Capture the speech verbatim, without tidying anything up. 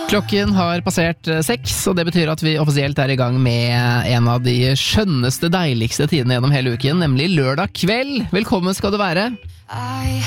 Klokken har passert seks, og det betyr at vi offisielt er i gang med en av de skjønneste, deiligste tidene gjennom hele uken, nemlig lørdag kveld. Velkommen skal du være.